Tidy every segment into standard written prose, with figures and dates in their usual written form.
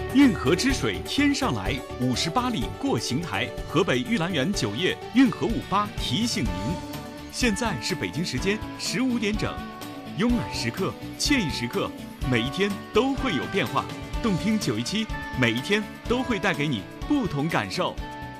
运河之水天上来，58里过邢台。河北玉兰园酒业运河58提醒您，现在是北京时间15点整。慵懒时刻，惬意时刻，每一天都会有变化。动听917，每一天都会带给你不同感受。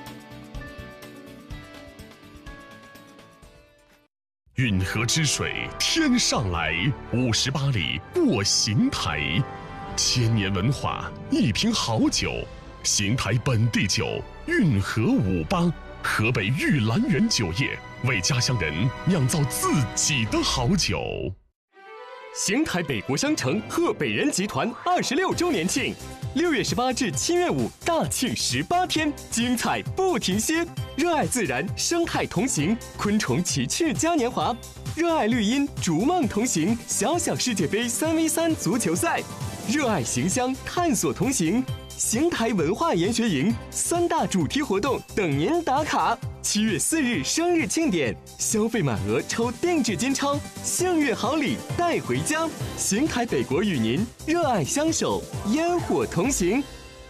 运河之水天上来，58里过邢台。千年文化，一瓶好酒，邢台本地酒，运河58，河北玉兰园酒业为家乡人酿造自己的好酒。 邢台北国商城贺北人集团26周年庆，6月18至7月5，大庆18天，精彩不停歇。热爱自然，生态同行，昆虫奇趣嘉年华；热爱绿荫，逐梦同行，小小世界杯3v3足球赛；热爱行乡，探索同行。邢台文化研学营3大主题活动等您打卡。7月4日生日庆典，消费满额抽定制金钞，幸运好礼带回家。邢台北国与您热爱相守，烟火同行。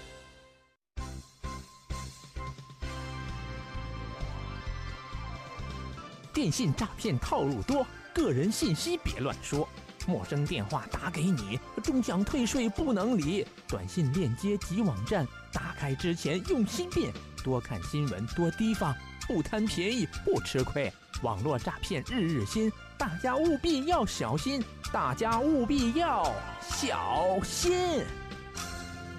电信诈骗套路多，个人信息别乱说。陌生电话打给你，终想退税不能理。短信链接及网站打开之前用心辨，多看新闻多提防，不贪便宜不吃亏。网络诈骗日日新，大家务必要小心，大家务必要小心。